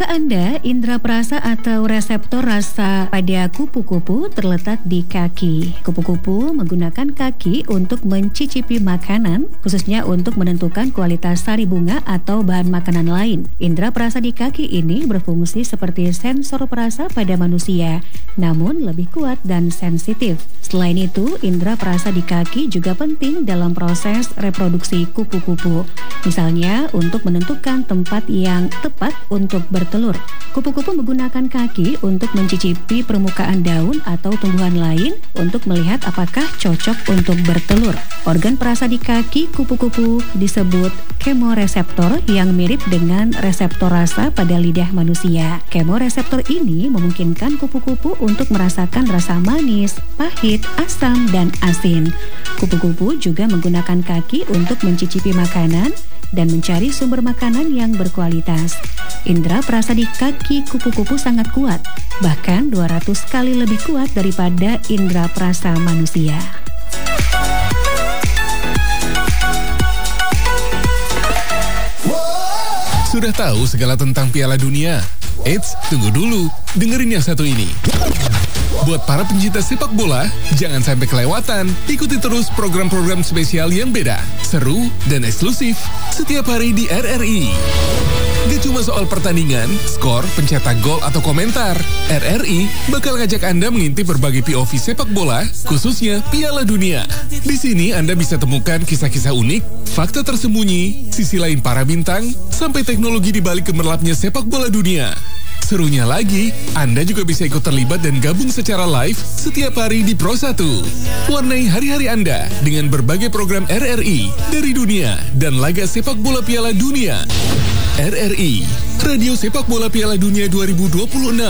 Tahukah Anda, indera perasa atau reseptor rasa pada kupu-kupu terletak di kaki. Kupu-kupu menggunakan kaki untuk mencicipi makanan, khususnya untuk menentukan kualitas sari bunga atau bahan makanan lain. Indera perasa di kaki ini berfungsi seperti sensor perasa pada manusia, namun lebih kuat dan sensitif. Selain itu, indera perasa di kaki juga penting dalam proses reproduksi kupu-kupu. Misalnya, untuk menentukan tempat yang tepat untuk bertelur. Kupu-kupu menggunakan kaki untuk mencicipi permukaan daun atau tumbuhan lain untuk melihat apakah cocok untuk bertelur. Organ perasa di kaki kupu-kupu disebut kemoreseptor yang mirip dengan reseptor rasa pada lidah manusia. Kemoreseptor ini memungkinkan kupu-kupu untuk merasakan rasa manis, pahit, asam, dan asin. Kupu-kupu juga menggunakan kaki untuk mencicipi makanan dan mencari sumber makanan yang berkualitas. Indera perasa di kaki kupu-kupu sangat kuat, bahkan 200 kali lebih kuat daripada indera perasa manusia. Sudah tahu segala tentang Piala Dunia? Eits, tunggu dulu, dengerin yang satu ini. Buat para pencinta sepak bola, jangan sampai kelewatan. Ikuti terus program-program spesial yang beda, seru, dan eksklusif setiap hari di RRI. Gak cuma soal pertandingan, skor, pencetak gol, atau komentar. RRI bakal ngajak Anda mengintip berbagai POV sepak bola, khususnya Piala Dunia. Di sini Anda bisa temukan kisah-kisah unik, fakta tersembunyi, sisi lain para bintang, sampai teknologi di balik gemerlapnya sepak bola dunia. Serunya lagi, Anda juga bisa ikut terlibat dan gabung secara live setiap hari di Pro 1. Warnai hari-hari Anda dengan berbagai program RRI dari dunia dan laga sepak bola Piala Dunia. RRI, Radio Sepak Bola Piala Dunia 2026.